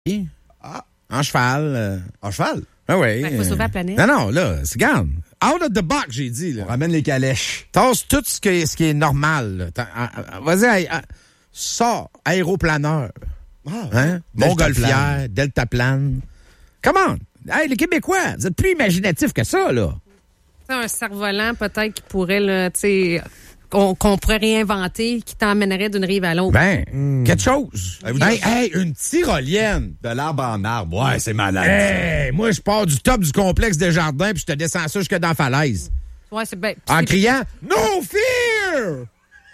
En cheval. En cheval? Ah oui. Il faut sauver la planète. Non, là, c'est garde. Out of the box, j'ai dit. Là. On ramène les calèches. Tasse tout ce qui est normal. Vas-y, sors, aéroplaneur. Hein? Montgolfière, deltaplane. Come on. Hey, les Québécois, vous êtes plus imaginatifs que ça, là. Un cerf-volant, peut-être, qui pourrait, là, tu sais, qu'on pourrait réinventer, qui t'emmènerait d'une rive à l'autre. Quelque chose. Une tyrolienne. De l'arbre en arbre. Ouais, c'est malade. Hey, moi, je pars du top du complexe des jardins puis je te descends ça jusque dans la falaise. Ouais, c'est bien. En criant « No fear! »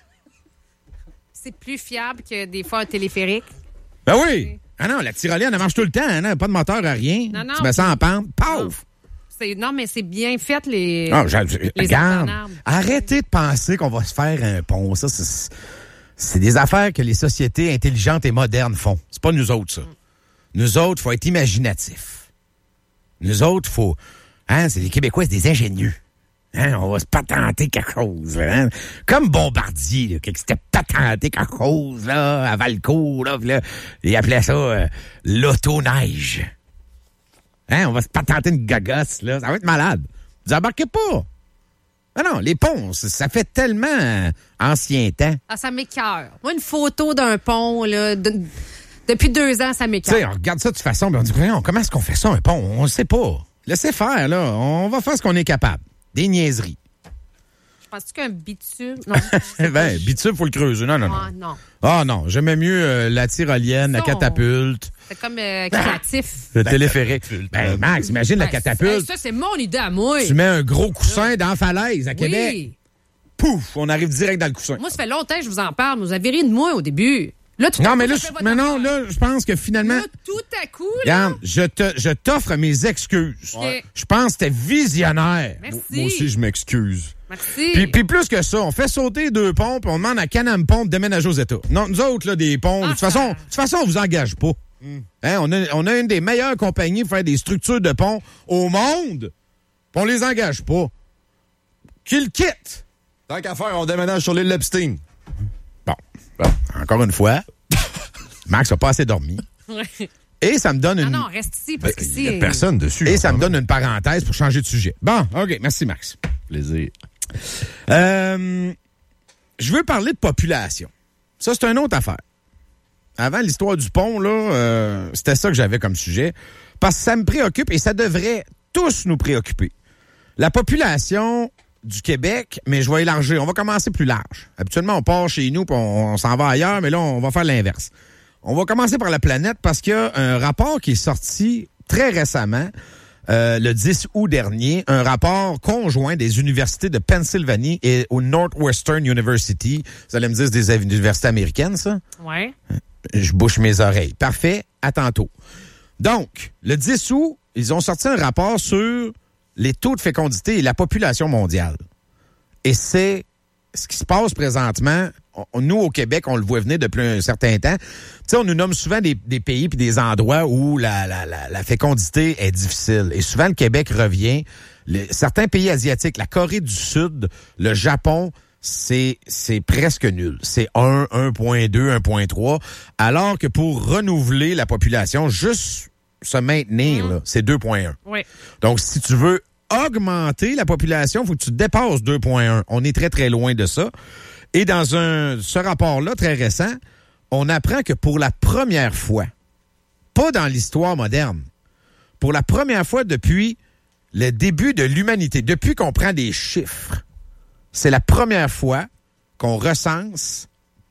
C'est plus fiable que des fois un téléphérique. Ben oui. Ah non, la tyrolienne, elle marche tout le temps. Hein? Pas de moteur à rien. Non. Tu mets ça en pente. Paf! Non, mais c'est bien fait, les regarde, arbres. Arrêtez de penser qu'on va se faire un pont. Ça, c'est des affaires que les sociétés intelligentes et modernes font. C'est pas nous autres, ça. Nous autres, faut être imaginatifs. Nous autres, c'est les Québécois, c'est des ingénieux. Hein, on va se patenter quelque chose. Hein? Comme Bombardier, là, qui s'était patenté quelque chose là, à Valcourt. Là, il appelait ça l'auto-neige. Hein, on va se patenter une gagasse, là. Ça va être malade. Vous embarquez pas. Non, les ponts, ça fait tellement ancien temps. Ah, ça m'écoeure. Moi, une photo d'un pont, là, depuis 2 ans, ça m'écoeure. Tu sais, on regarde ça de toute façon, puis on dit, comment est-ce qu'on fait ça, un pont? On ne sait pas. Laissez faire, là. On va faire ce qu'on est capable. Des niaiseries. Je pense qu'un bitume... Non. Bitume, faut le creuser. Non. Ah, non. Ah non, j'aimais mieux la tyrolienne, la catapulte. C'est comme créatif. Le téléphérique. Max, imagine la catapulte. Ça, c'est mon idée à moi. Tu mets un gros coussin dans la falaise à Québec. Pouf, on arrive direct dans le coussin. Moi, ça fait longtemps que je vous en parle, mais vous avez ri de moi au début. Là, là, je pense que finalement... Là, tout à coup, là... Regarde, je t'offre mes excuses. Ouais. Je pense que t'es visionnaire. Merci. Moi aussi, je m'excuse. Merci. Puis plus que ça, on fait sauter 2 ponts, puis on demande à Can-Am Pont de déménager aux États. Non, nous autres, là, des ponts, de toute façon, on vous engage pas. Hein, on a une des meilleures compagnies pour faire des structures de ponts au monde, puis on les engage pas. Qu'ils quittent. Tant qu'à faire, on déménage sur l'île Epstein. Bon, encore une fois, Max n'a pas assez dormi. Ouais. Et ça me donne une... Non, reste ici, parce que il n'y a personne dessus. Et ça me donne une parenthèse pour changer de sujet. Bon, OK, merci Max. Plaisir. Je veux parler de population. Ça, c'est une autre affaire. Avant l'histoire du pont, là, c'était ça que j'avais comme sujet. Parce que ça me préoccupe et ça devrait tous nous préoccuper. La population du Québec, mais je vais élargir. On va commencer plus large. Habituellement, on part chez nous puis on s'en va ailleurs, mais là, on va faire l'inverse. On va commencer par la planète parce qu'il y a un rapport qui est sorti très récemment, le 10 août dernier, un rapport conjoint des universités de Pennsylvanie et au Northwestern University. Vous allez me dire, c'est des universités américaines, ça? Ouais. Je bouche mes oreilles. Parfait. À tantôt. Donc, le 10 août, ils ont sorti un rapport sur les taux de fécondité et la population mondiale. Et c'est ce qui se passe présentement. Nous, au Québec, on le voit venir depuis un certain temps. Tu sais, on nous nomme souvent des pays et des endroits où la fécondité est difficile. Et souvent, le Québec revient. Certains pays asiatiques, la Corée du Sud, le Japon, c'est presque nul. C'est 1, 1.2, 1.3. Alors que pour renouveler la population, juste se maintenir, là, c'est 2.1. Oui. Donc, si tu veux augmenter la population, il faut que tu dépasses 2.1. On est très, très loin de ça. Et dans ce rapport-là, très récent, on apprend que pour la première fois, pas dans l'histoire moderne, pour la première fois depuis le début de l'humanité, depuis qu'on prend des chiffres, c'est la première fois qu'on recense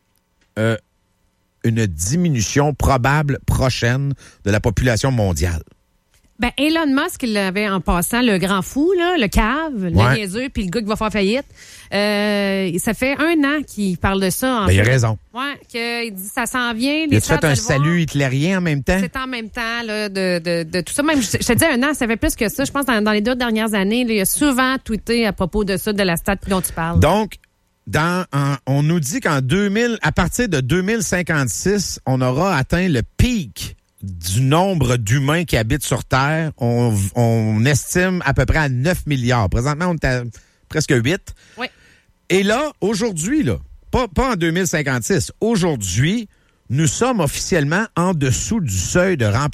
une diminution probable prochaine de la population mondiale. Ben, Elon Musk, il l'avait en passant, le grand fou, là, le cave, le niaiseux, puis le gars qui va faire faillite. Ça fait 1 an qu'il parle de ça. Il a raison. Ouais, qu'il dit ça s'en vient. Il a fait un salut hitlérien en même temps? C'est en même temps là, de tout ça. Même, je te dis 1 an, ça fait plus que ça. Je pense que dans les 2 dernières années, là, il a souvent tweeté à propos de ça, de la stat dont tu parles. Donc, on nous dit à partir de 2056, on aura atteint le pic du nombre d'humains qui habitent sur Terre. On estime à peu près à 9 milliards. Présentement, on est à presque 8. Oui. Et là, aujourd'hui, là, pas en 2056, aujourd'hui, nous sommes officiellement en dessous du seuil de remplacement